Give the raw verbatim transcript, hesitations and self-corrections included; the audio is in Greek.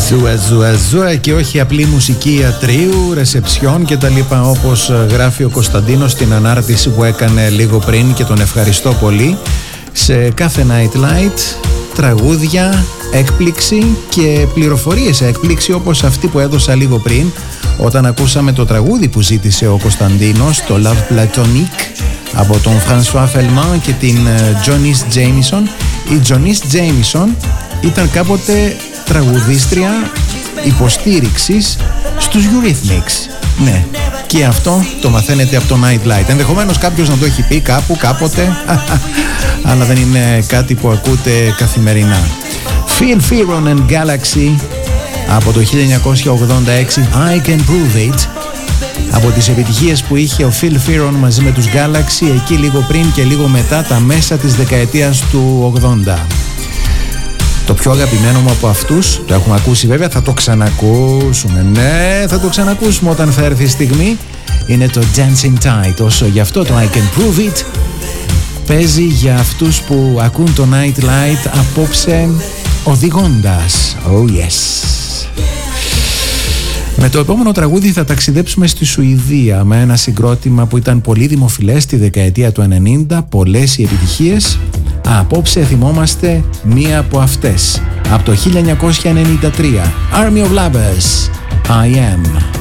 Ζουα ζουα ζουα και όχι απλή μουσική ιατρίου, ρεσεψιόν και τα λοιπά, όπως γράφει ο Κωνσταντίνος στην ανάρτηση που έκανε λίγο πριν και τον ευχαριστώ πολύ. Σε κάθε Night Light τραγούδια, έκπληξη και πληροφορίες έκπληξη, όπως αυτή που έδωσα λίγο πριν όταν ακούσαμε το τραγούδι που ζήτησε ο Κωνσταντίνος, το Love Platonique από τον François Fellman και την Jonice Jameson. Η Jonice Jameson ήταν κάποτε τραγουδίστρια υποστήριξης στους Eurythmics. Ναι, και αυτό το μαθαίνετε από το Night Light. Ενδεχομένως κάποιος να το έχει πει κάπου, κάποτε, αλλά δεν είναι κάτι που ακούτε καθημερινά. Phil Fearon and Galaxy από το χίλια εννιακόσια ογδόντα έξι, I Can Prove It, από τις επιτυχίες που είχε ο Phil Fearon μαζί με τους Galaxy εκεί λίγο πριν και λίγο μετά τα μέσα της δεκαετίας του ογδόντα. Το πιο αγαπημένο μου από αυτούς, το έχουμε ακούσει βέβαια, θα το ξανακούσουμε, ναι, θα το ξανακούσουμε όταν θα έρθει η στιγμή, είναι το Dancing Tide. Όσο γι' αυτό το I Can Prove It παίζει για αυτούς που ακούν το Night Light απόψε οδηγώντας. Oh yes. Με το επόμενο τραγούδι θα ταξιδέψουμε στη Σουηδία με ένα συγκρότημα που ήταν πολύ δημοφιλές στη δεκαετία του ενενήντα, πολλές οι επιτυχίες. Απόψε θυμόμαστε μία από αυτές από το χίλια εννιακόσια ενενήντα τρία, Army of Lovers, I Am.